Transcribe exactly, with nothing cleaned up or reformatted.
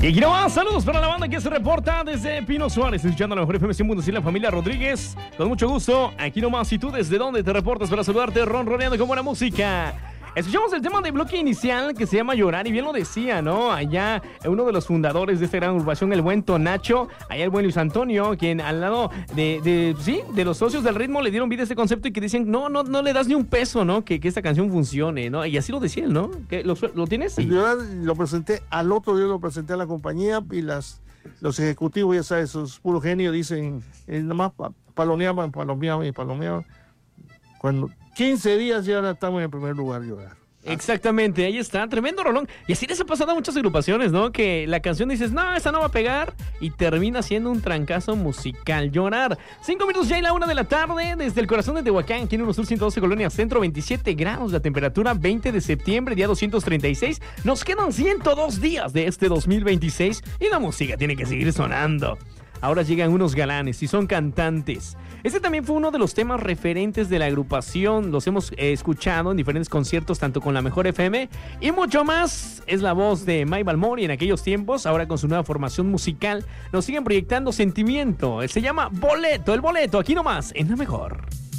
Y aquí nomás, saludos para la banda que se reporta desde Pino Suárez, escuchando a la mejor F M cien punto seis, la familia Rodríguez. Con mucho gusto, aquí nomás. ¿Y tú desde dónde te reportas para saludarte, ronroneando con buena música? Escuchamos el tema de bloque inicial que se llama Llorar, y bien lo decía, ¿no? Allá uno de los fundadores de esta gran agrupación, el buen Tonacho, allá el buen Luis Antonio, quien al lado de, de sí, de los socios del ritmo le dieron vida a este concepto y que dicen, no, no, no le das ni un peso, ¿no? Que, que esta canción funcione, ¿no? Y así lo decían, ¿no? ¿Qué, lo, ¿Lo tienes? Sí. Llorar lo presenté, al otro día lo presenté a la compañía y las, los ejecutivos, ya sabes, esos puro genio, dicen, eh, nada más pa, palomeaban, palomeaban y palomeaban. Cuando quince días ya estamos en el primer lugar, Llorar. Exactamente, ahí está, tremendo rolón. Y así les ha pasado a muchas agrupaciones, ¿no? Que la canción dices, no, esa no va a pegar, y termina siendo un trancazo musical. Llorar. Cinco minutos ya y la una de la tarde, desde el corazón de Tehuacán, aquí en uno Sur ciento doce, Colonia Centro, veintisiete grados la temperatura, veinte de septiembre, día doscientos treinta y seis. Nos quedan ciento dos días de este dos mil veintiséis y la música tiene que seguir sonando. Ahora llegan unos galanes y son cantantes. Este también fue uno de los temas referentes de la agrupación. Los hemos eh, escuchado en diferentes conciertos, tanto con la Mejor F M y mucho más. Es la voz de May Balmori en aquellos tiempos. Ahora con su nueva formación musical nos siguen proyectando Sentimiento. Se llama Boleto, el boleto, aquí nomás, en la Mejor.